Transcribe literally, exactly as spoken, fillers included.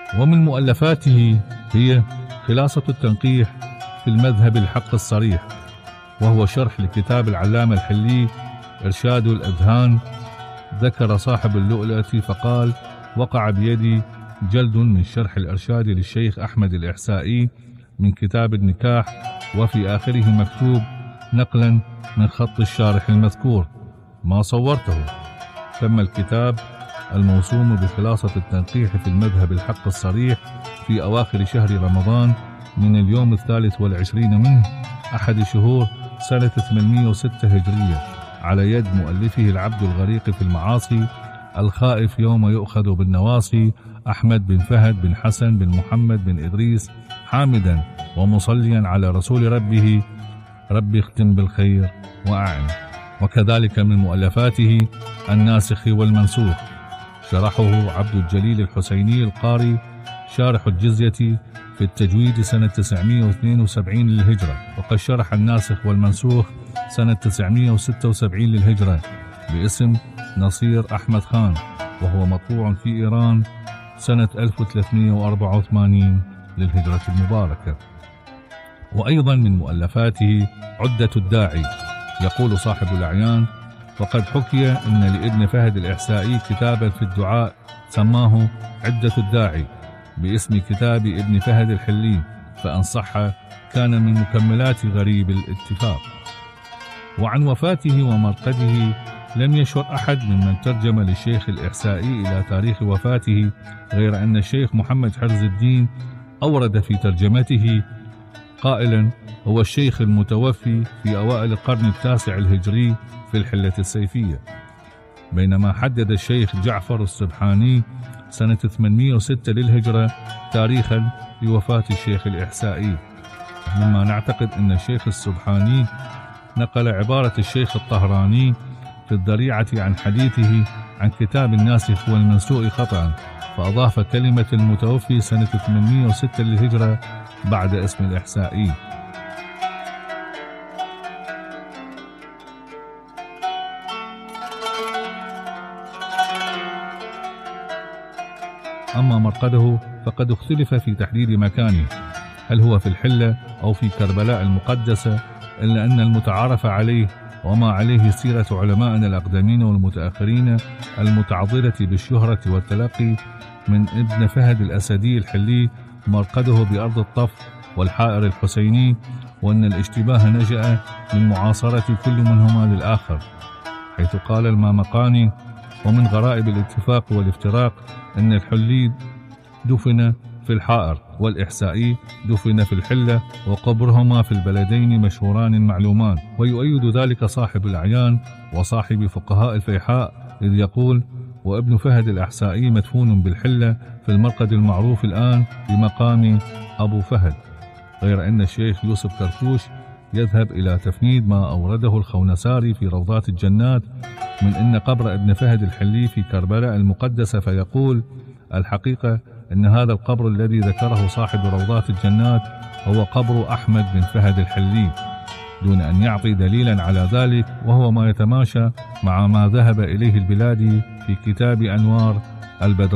ومن مؤلفاته هي خلاصة التنقيح في المذهب الحق الصريح، وهو شرح لكتاب العلامة الحلي إرشاد الأذهان. ذكر صاحب اللؤلؤة فقال: وقع بيدي جلد من شرح الإرشاد للشيخ أحمد الإحسائي من كتاب النكاح، وفي آخره مكتوب نقلا من خط الشارح المذكور ما صورته. تم الكتاب الموسوم بخلاصة التنقيح في المذهب الحق الصريح في أواخر شهر رمضان من اليوم الثالث والعشرين منه أحد شهور سنة ثمانمائة وستة هجرية، على يد مؤلفه العبد الغريق في المعاصي الخائف يوم يؤخذ بالنواصي أحمد بن فهد بن حسن بن محمد بن إدريس، حامدا ومصليا على رسول ربه ربي اختم بالخير وأعن. وكذلك من مؤلفاته الناسخ والمنسوخ، شرحه عبد الجليل الحسيني القاري شارح الجزية في التجويد سنة تسعمائة واثنين وسبعين للهجرة، وقد شرح الناسخ والمنسوخ سنة تسعمائة وستة وسبعين للهجرة باسم نصير أحمد خان، وهو مطبوع في إيران سنة ألف وثلاثمائة وأربعة وثمانين للهجرة المباركة. وأيضا من مؤلفاته عدة الداعي. يقول صاحب الأعيان: وقد حكي أن لابن فهد الإحسائي كتابا في الدعاء سماه عدة الداعي باسم كتاب ابن فهد الحلي، فإن صح كان من مكملات غريب الاتفاق. وعن وفاته ومرقده لم يشر أحد ممن ترجم للشيخ الإحسائي إلى تاريخ وفاته، غير أن الشيخ محمد حرز الدين أورد في ترجمته قائلا: هو الشيخ المتوفي في أوائل القرن التاسع الهجري في الحلة السيفية، بينما حدد الشيخ جعفر السبحاني سنة ثمانمائة وستة للهجرة تاريخا لوفاة الشيخ الإحسائي، مما نعتقد أن الشيخ السبحاني نقل عبارة الشيخ الطهراني في الذريعة عن حديثه عن كتاب الناسخ والمنسوخ خطأ، فأضاف كلمة المتوفي سنة ثمانمائة وستة للهجرة بعد اسم الإحسائي. أما مرقده فقد اختلف في تحديد مكانه، هل هو في الحلة أو في كربلاء المقدسة، إلا أن المتعارف عليه وما عليه سيرة علمائنا الأقدمين والمتأخرين المتعضدة بالشهرة والتلقي من ابن فهد الأسدي الحلي مرقده بأرض الطف والحائر الحسيني، وأن الاشتباه نشأ من معاصرة كل منهما للآخر، حيث قال المامقاني: ومن غرائب الاتفاق والافتراق أن الحلي دفن في الحائر والإحسائي دفن في الحلة، وقبرهما في البلدين مشهوران معلومان. ويؤيد ذلك صاحب الأعيان وصاحب فقهاء الفيحاء، إذ يقول: وابن فهد الإحسائي مدفون بالحلة في المرقد المعروف الآن بمقام أبو فهد، غير أن الشيخ يوسف كركوش يذهب إلى تفنيد ما أورده الخونساري في روضات الجنات من أن قبر ابن فهد الحلي في كربلاء المقدسة، فيقول: الحقيقة أن هذا القبر الذي ذكره صاحب روضات الجنات هو قبر أحمد بن فهد الحلي، دون أن يعطي دليلا على ذلك، وهو ما يتماشى مع ما ذهب إليه البلادي في كتاب أنوار البدر